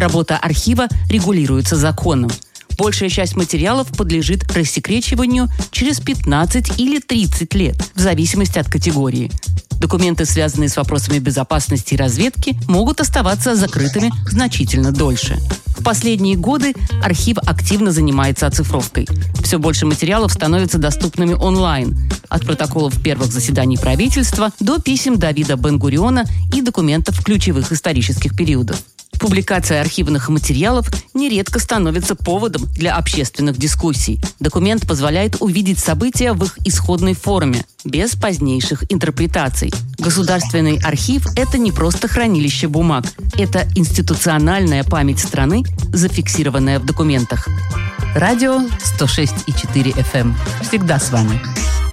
Работа архива регулируется законом. Большая часть материалов подлежит рассекречиванию через 15 или 30 лет, в зависимости от категории. Документы, связанные с вопросами безопасности и разведки, могут оставаться закрытыми значительно дольше. В последние годы архив активно занимается оцифровкой. Все больше материалов становятся доступными онлайн. От протоколов первых заседаний правительства до писем Давида Бен-Гуриона и документов ключевых исторических периодов. Публикация архивных материалов нередко становится поводом для общественных дискуссий. Документ позволяет увидеть события в их исходной форме, без позднейших интерпретаций. Государственный архив – это не просто хранилище бумаг. Это институциональная память страны, зафиксированная в документах. Радио 106,4 FM. Всегда с вами.